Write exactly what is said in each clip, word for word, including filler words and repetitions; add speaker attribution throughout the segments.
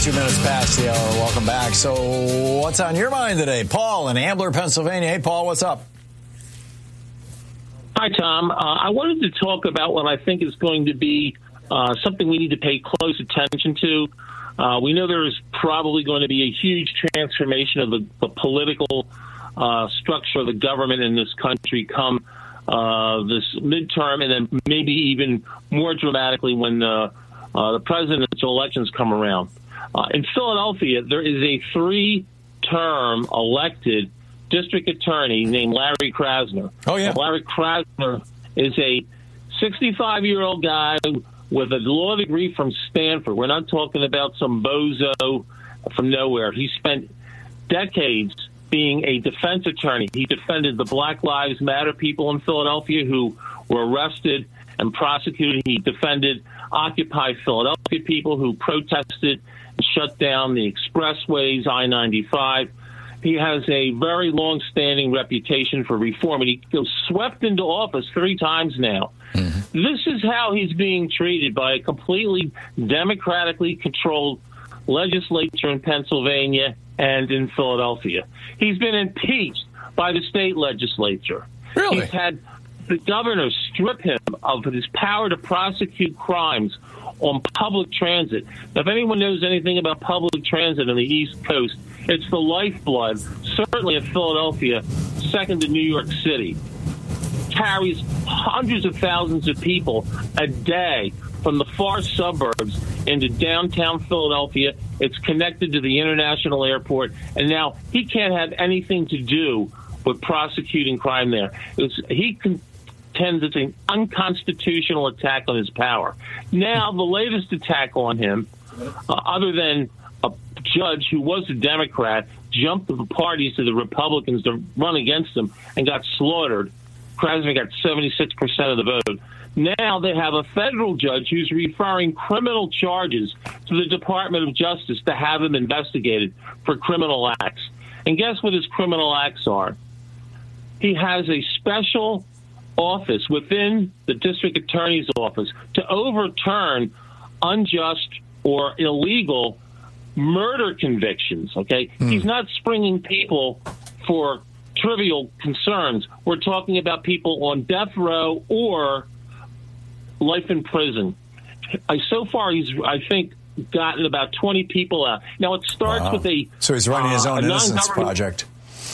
Speaker 1: twenty-two minutes past the hour. Welcome back. So what's on your mind today? Paul in Ambler, Pennsylvania. Hey, Paul, what's up?
Speaker 2: Hi, Tom. Uh, I wanted to talk about what I think is going to be uh, something we need to pay close attention to. Uh, we know there is probably going to be a huge transformation of the, the political uh, structure of the government in this country come uh, this midterm, and then maybe even more dramatically when the, uh, the presidential elections come around. Uh, in Philadelphia, there is a three-term elected district attorney named Larry Krasner.
Speaker 1: Oh, yeah.
Speaker 2: And Larry Krasner is a sixty-five-year-old guy with a law degree from Stanford. We're not talking about some bozo from nowhere. He spent decades being a defense attorney. He defended the Black Lives Matter people in Philadelphia who were arrested and prosecuted. He defended Occupy Philadelphia people who protested and shut down the expressways, I ninety-five. He has a very long-standing reputation for reform, and he was swept into office three times now. Mm-hmm. This is how he's being treated by a completely democratically controlled legislature in Pennsilvania and in Philadelphia. He's been impeached by the state legislature.
Speaker 1: Really?
Speaker 2: He's had the governor strip him of his power to prosecute crimes on public transit. Now, if anyone knows anything about public transit on the East Coast, it's the lifeblood, certainly of Philadelphia, second to New York City. Carries hundreds of thousands of people a day from the far suburbs into downtown Philadelphia. It's connected to the international airport, and now he can't have anything to do with prosecuting crime there. It's, he contends it's an unconstitutional attack on his power. Now, the latest attack on him, uh, other than a judge who was a Democrat, jumped the parties to the Republicans to run against him and got slaughtered. Krasner got seventy-six percent of the vote. Now they have a federal judge who's referring criminal charges to the Department of Justice to have him investigated for criminal acts. And guess what his criminal acts are? He has a special office within the district attorney's office to overturn unjust or illegal murder convictions, okay? Mm. He's not springing people for trivial concerns. We're talking about people on death row or life in prison. I, so far, he's, I think, gotten about twenty people out. Now, it starts wow. with a...
Speaker 1: So he's running uh, his own innocence project.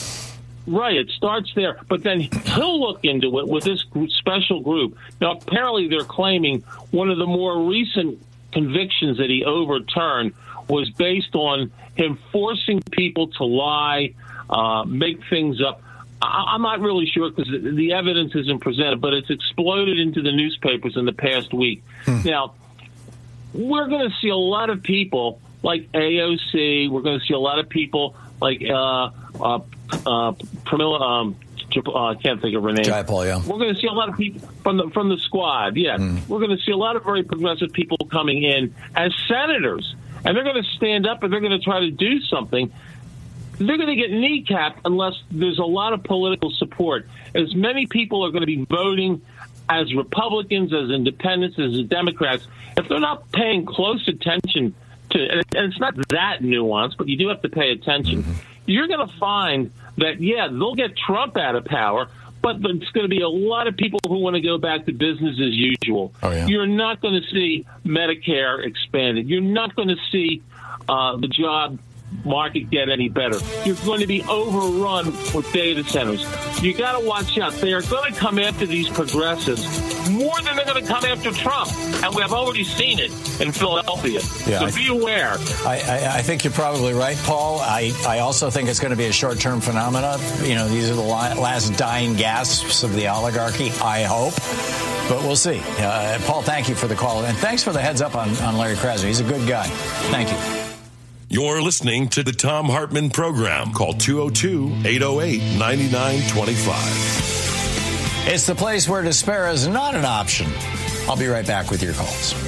Speaker 2: Right, it starts there. But then he'll look into it with this special group. Now, apparently they're claiming one of the more recent convictions that he overturned was based on him forcing people to lie, uh, make things up. I- I'm not really sure because the evidence isn't presented, but it's exploded into the newspapers in the past week. Hmm. Now, we're going to see a lot of people like A O C. We're going to see a lot of people like uh, uh, uh, Pramila. Um, uh, I can't think of her name.
Speaker 1: Jayapal, yeah.
Speaker 2: We're going to see a lot of people from the from the squad. Yeah, mm. We're going to see a lot of very progressive people coming in as senators, and they're going to stand up and they're going to try to do something. They're going to get kneecapped unless there's a lot of political support. As many people are going to be voting as Republicans, as independents, as Democrats. If they're not paying close attention to, and it's not that nuanced, but you do have to pay attention, mm-hmm. you're going to find that, yeah, they'll get Trump out of power, but it's going to be a lot of people who want to go back to business as usual. Oh, yeah. You're not going to see Medicare expanded. You're not going to see uh, the job market get any better. You're going to be overrun with data centers. You got to watch out. They are going to come after these progressives more than they're going to come after Trump, and we have already seen it in Philadelphia. Yeah, so I, be aware.
Speaker 1: I, I, I think you're probably right, Paul. I, I also think it's going to be a short-term phenomena. You know, these are the last dying gasps of the oligarchy, I hope. But we'll see. Uh, Paul, thank you for the call. And thanks for the heads up on, on Larry Krasner. He's a good guy. Thank you.
Speaker 3: You're listening to the Thom Hartmann Program. Call two oh two, eight oh eight, nine nine two five.
Speaker 1: It's the place where despair is not an option. I'll be right back with your calls.